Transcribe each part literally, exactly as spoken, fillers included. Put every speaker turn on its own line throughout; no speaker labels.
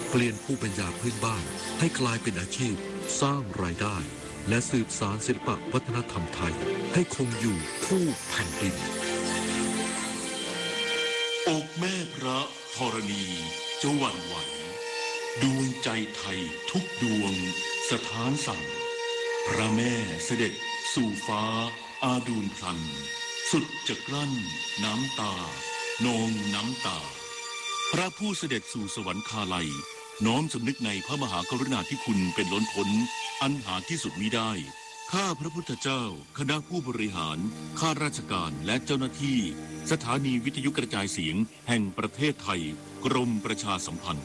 เปลี่ยนภูมิปัญญาพื้นบ้านให้กลายเป็นอาชีพสร้างรายได้และสืบสานศิลปวัฒนธรรมไทยให้คงอยู่คู่แผ่นดิน
อกแม่พระธรณีจะหวั่นไหวดวงใจไทยทุกดวงสถานสั่งพระแม่เสด็จสู่ฟ้าอาดูลพลันสุดจะกลั้นน้ำตานองน้ำตาพระผู้เสด็จสู่สวรรคาลัยน้อมสำนึกในพระมหากรุณาธิคุณเป็นล้นพ้นอันหาที่สุดมิได้ข้าพระพุทธเจ้าคณะผู้บริหารข้าราชการและเจ้าหน้าที่สถานีวิทยุกระจายเสียงแห่งประเทศไทยกรมประชาสัมพันธ์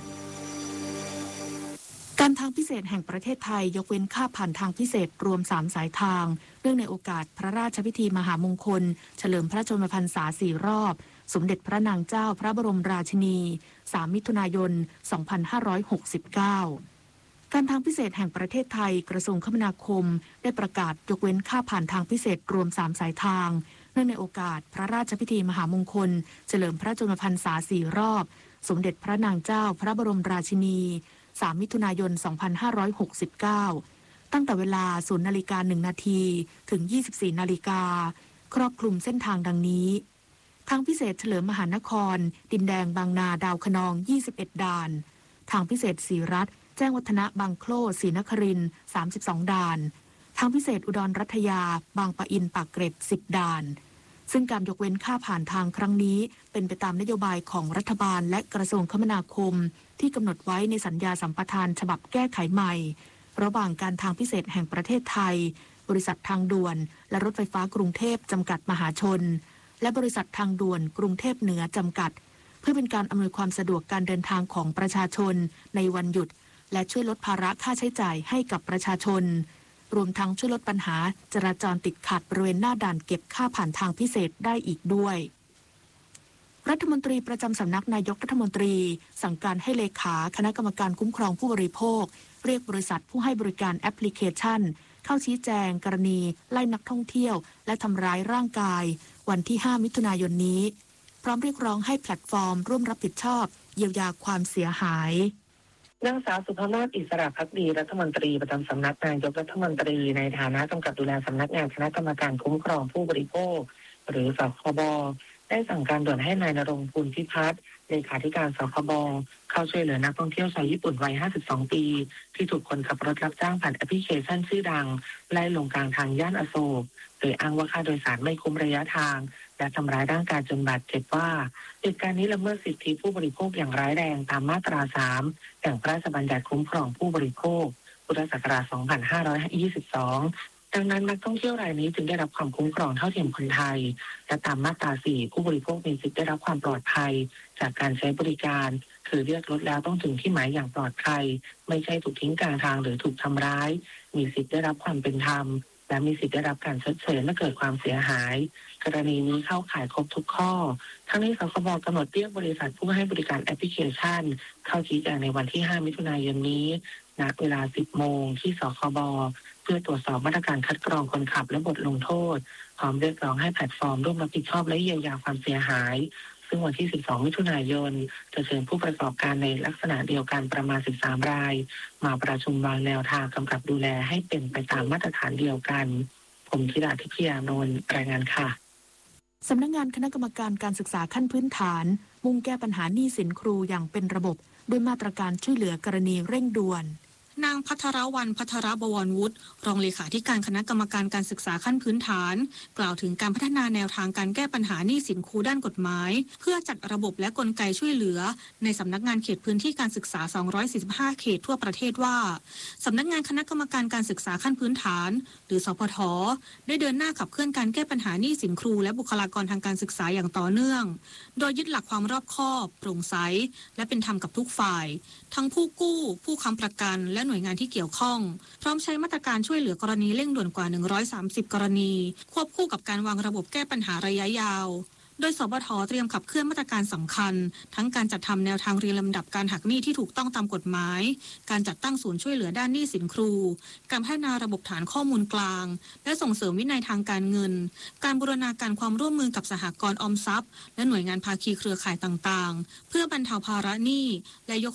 การทางพิเศษแห่งประเทศไทยยกเว้นค่าผ่านทางพิเศษรวมสามสายทางเนื่องในโอกาสพระราชพิธีมหามงคลเฉลิมพระชนมพรรษาสี่รอบสมเด็จพระนางเจ้าพระบรมราชินีสามมิถุนายนสองพันห้าร้อยหกสิบเก้าการทางพิเศษแห่งประเทศไทยกระทรวงคมนาคมได้ประกาศยกเว้นค่าผ่านทางพิเศษรวมสามสายทางเนื่องในโอกาสพระราชพิธีมหามงคลเฉลิมพระชนมพรรษาสี่รอบสมเด็จพระนางเจ้าพระบรมราชินีสามมิถุนายนสองพันห้าร้อยหกสิบเก้าตั้งแต่เวลา ศูนย์นาฬิกาหนึ่งนาทีถึง ยี่สิบสี่นาฬิกาครอบคลุมเส้นทางดังนี้ทางพิเศษเฉลิมมหานครดินแดงบางนาดาวคะนองยี่สิบเอ็ดด่านทางพิเศษศรีรัตน์แจ้งวัฒนะบางโคลศรีนครินทร์สามสิบสองด่านทางพิเศษอุดรรัตยาบางปะอินปากเกร็ดสิบด่านซึ่งการยกเว้นค่าผ่านทางครั้งนี้เป็นไปตามนโยบายของรัฐบาลและกระทรวงคมนาคมที่กำหนดไว้ในสัญญาสัมปทานฉบับแก้ไขใหม่ระหว่างการทางพิเศษแห่งประเทศไทยบริษัททางด่วนและรถไฟฟ้ากรุงเทพจำกัดมหาชนและบริษัททางด่วนกรุงเทพเหนือจำกัดเพื่อเป็นการอำนวยความสะดวกการเดินทางของประชาชนในวันหยุดและช่วยลดภาระค่าใช้จ่ายให้กับประชาชนรวมทั้งช่วยลดปัญหาจราจรติดขัดบริเวณหน้าด่านเก็บค่าผ่านทางพิเศษได้อีกด้วยรัฐมนตรีประจำสำนักนายกรัฐมนตรีสั่งการให้เลขาคณะกรรมการคุ้มครองผู้บริโภคเรียกบริษัทผู้ให้บริการแอปพลิเคชันเข้าชี้แจงกรณีไล่นักท่องเที่ยวและทำร้ายร่างกายวันที่ห้ามิถุนายนนี้พร้อมเรียกร้องให้แพลตฟอร์มร่วมรับผิดชอบเยียวยาความเสียหาย
นางสาวสุภมาศอิสระภักดีรัฐมนตรีประจำสำนักนายกรัฐมนตรีในฐานะกำกับดูแลสำนักงานคณะกรรมการคุ้มครองผู้บริโภคหรือสคบได้สั่งการด่วนให้นายณรงค์ ภูลพิพัฒน์เลขาธิการสคบเข้าช่วยเหลือนักท่องเที่ยวชาวญี่ปุ่นวัยห้าสิบสองปีที่ถูกคนขับรถรับจ้างผ่านแอปพลิเคชันชื่อดังไล่ลงกลางทางย่านอโศกโดยอ้างว่าค่าโดยสารไม่คุ้มระยะทางและทำร้ายร่างกายจนบาดเจ็บว่าเหตุการณ์นี้ละเมิดสิทธิผู้บริโภคอย่างร้ายแรงตามมาตราสามแห่งพระราชบัญญัติคุ้มครองผู้บริโภคพุทธศักราชสองพันห้าร้อยยี่สิบสองดังนั้นนักท่องเที่ยวรายนี้จึงได้รับความคุ้มครองเท่าเทียมคนไทยและตามมาตราสี่ผู้บริโภคมีสิทธิได้รับความปลอดภัยจากการใช้บริการคือเลือกรถแล้วต้องถึงที่หมายอย่างปลอดภัยไม่ใช่ถูกทิ้งกลางทางหรือถูกทำร้ายมีสิทธิได้รับความเป็นธรรมและมีสิทธิได้รับการชดเชยเมื่อเกิดความเสียหายกรณีนี้เข้าข่ายครบทุกข้อทั้งนี้สคบกำหนดเรียกบริษัทผู้ให้บริการแอปพลิเคชันเข้าชี้แจงในวันที่ห้ามิถุนายนนี้ณเวลาสิบโมงที่สคบเพื่อตรวจสอบมาตรการคัดกรองคนขับและบทลงโทษพร้อมเรียกร้องให้แพลตฟอร์มร่วมรับผิดชอบและเยียวยาความเสียหายซึ่งวันที่สิบสองมิถุนายนจะเชิญผู้ประกอบการในลักษณะเดียวกันประมาณสิบสามรายมาประชุมวางแนวทางกำกับดูแลให้เป็นไปตามมาตรฐานเดียวกันผมธิดาทิพยานนท์รายงานค่ะ
สำนักงานคณะกรรมการการศึกษาขั้นพื้นฐานมุ่งแก้ปัญหาหนี้สินครูอย่างเป็นระบบด้วยมาตรการช่วยเหลือกรณีเร่งด่วนนางภัทรวรรณภัทรบวรวุฒิรองเลขาธิการคณะกรรมการการศึกษาขั้นพื้นฐานกล่าวถึงการพัฒนาแนวทางการแก้ปัญหาหนี้สินครูด้านกฎหมายเพื่อจัดระบบและกลไกช่วยเหลือในสำนักงานเขตพื้นที่การศึกษาสองร้อยสี่สิบห้าเขตทั่วประเทศว่าสำนักงานคณะกรรมการการศึกษาขั้นพื้นฐานหรือสพทได้เดินหน้าขับเคลื่อนการแก้ปัญหาหนี้สินครูและบุคลากรทางการศึกษาอย่างต่อเนื่องโดยยึดหลักความรอบคอบโปร่งใสและเป็นธรรมกับทุกฝ่ายทั้งผู้กู้ผู้ค้ำประกันและหน่วยงานที่เกี่ยวข้องพร้อมใช้มาตรการช่วยเหลือกรณีเร่งด่วนกว่าหนึ่งร้อยสามสิบกรณีควบคู่กับการวางระบบแก้ปัญหาระยะยาวโดยสบทเตรียมขับเคลื่อนมาตรการสำคัญทั้งการจัดทำแนวทางเรียงลำดับการหักหนี้ที่ถูกต้องตามกฎหมายการจัดตั้งศูนย์ช่วยเหลือด้านหนี้สินครูการพัฒนาระบบฐานข้อมูลกลางและส่งเสริมวินัยทางการเงินการบูรณาการความร่วมมือกับสหกรณ์ออมทรัพย์และหน่วยงานภาคีเครือข่ายต่างๆเพื่อบรรเทาภาระหนี้และยก